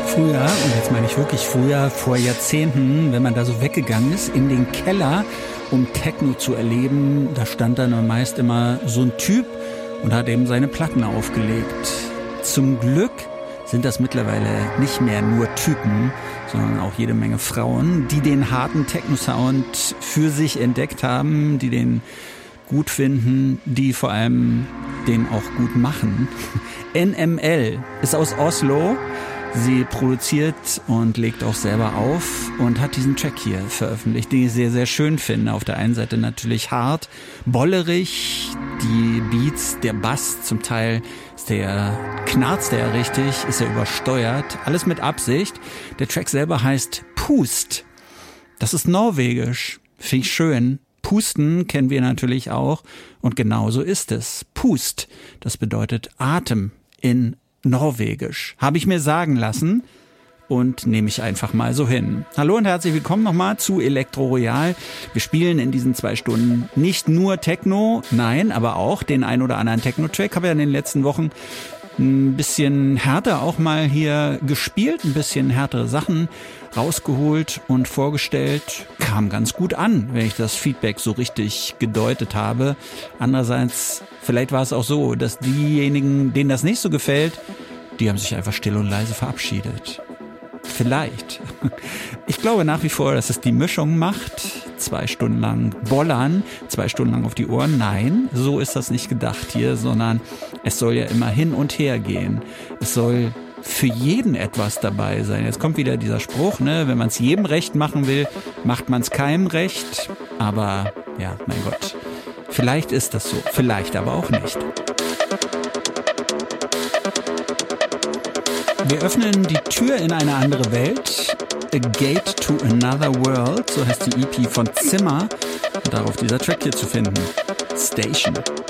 Früher, und jetzt meine ich wirklich früher, vor Jahrzehnten, wenn man da so weggegangen ist, in den Keller, um Techno zu erleben, da stand dann meist immer so ein Typ und hat eben seine Platten aufgelegt. Zum Glück sind das mittlerweile nicht mehr nur Typen, sondern auch jede Menge Frauen, die den harten Techno-Sound für sich entdeckt haben, die den gut finden, die vor allem den auch gut machen. NML ist aus Oslo. Sie produziert und legt auch selber auf und hat diesen Track hier veröffentlicht, den ich sehr, sehr schön finde. Auf der einen Seite natürlich hart, bollerig, die Beats, der Bass, zum Teil knarzt der richtig, ist er übersteuert, alles mit Absicht. Der Track selber heißt Pust. Das ist norwegisch, finde ich schön. Pusten kennen wir natürlich auch und genauso ist es. Pust, das bedeutet Atem in Norwegisch. Habe ich mir sagen lassen und nehme ich einfach mal so hin. Hallo und herzlich willkommen nochmal zu Elektro Royal. Wir spielen in diesen 2 Stunden nicht nur Techno, nein, aber auch den ein oder anderen Techno-Track. Habe ja in den letzten Wochen ein bisschen härter auch mal hier gespielt, ein bisschen härtere Sachen rausgeholt und vorgestellt. Kam ganz gut an, wenn ich das Feedback so richtig gedeutet habe. Andererseits, vielleicht war es auch so, dass diejenigen, denen das nicht so gefällt, die haben sich einfach still und leise verabschiedet. Vielleicht. Ich glaube nach wie vor, dass es die Mischung macht. 2 Stunden lang bollern, 2 Stunden lang auf die Ohren. Nein, so ist das nicht gedacht hier, sondern es soll ja immer hin und her gehen. Es soll für jeden etwas dabei sein. Jetzt kommt wieder dieser Spruch, ne? Wenn man es jedem recht machen will, macht man es keinem recht. Aber ja, mein Gott, vielleicht ist das so, vielleicht aber auch nicht. Wir öffnen die Tür in eine andere Welt. A Gate to Another World, so heißt die EP von Zimmer. Und darauf dieser Track hier zu finden. Station.